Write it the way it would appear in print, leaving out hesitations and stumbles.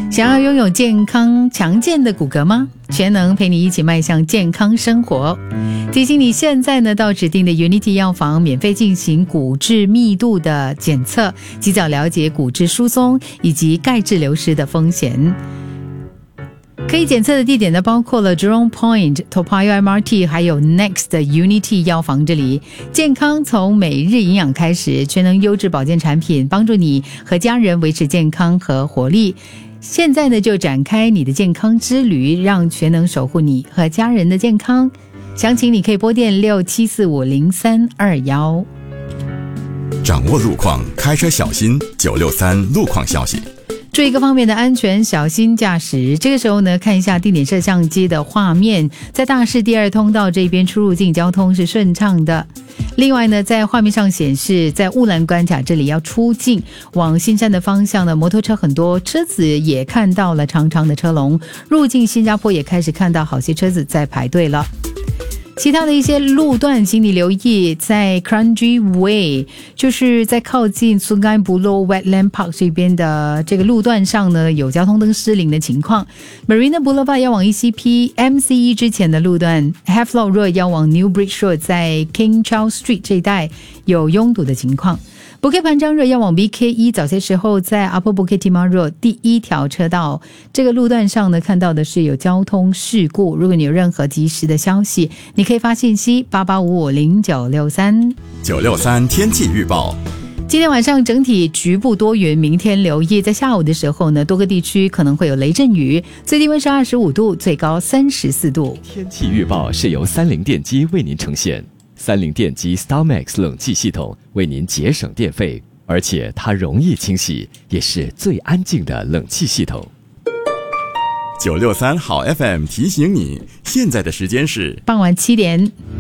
想要拥有健康强健的骨骼吗？全能陪你一起迈向健康生活。提醒你现在呢到指定的 Unity 药房免费进行骨质密度的检测，及早了解骨质疏松以及钙质流失的风险。可以检测的地点呢，包括了 Jurong Point、Toa Payoh MRT 还有 Next 的 Unity 药房。这里健康从每日营养开始，全能优质保健产品帮助你和家人维持健康和活力。现在呢就展开你的健康之旅，让全能守护你和家人的健康。详情你可以拨电67450321。 掌握路况，开车小心963路况消息。 注意各方面的安全，小心驾驶。这个时候呢，看一下定点摄像机的画面，在大市第2通道这边出入境交通是顺畅的。另外呢，在画面上显示，在雾兰关卡这里要出境往新山的方向呢，摩托车很多，车子也看到了长长的车龙。入境新加坡也开始看到好些车子在排队了。其他的一些路段请你留意，在 Kranji Way 就是在靠近 Sungai Buloh Wetland Park 这边的这个路段上呢，有交通灯失灵的情况。 Marina Boulevard 要往 ECP MCE 之前的路段， Havelock Road 要往 New Bridge Road 在 King Charles Street 这一带有拥堵的情况。Bukit Panjang Road 要往 BKE 早些时候在 Upper Bukit Timah Road 第1条车道这个路段上呢，看到的是有交通事故。如果你有任何及时的消息，你可以发信息88550963 963天气预报。 今天晚上整体局部多云，明天留意在下午的时候呢，多个地区可能会有雷阵雨，最低温是25度，最高34度。 天气预报是由三菱电机为您呈现。三菱电机 StarMax 冷气系统为您节省电费，而且它容易清洗，也是最安静的冷气系统。 963好 FM 提醒你，现在的时间是傍晚7点。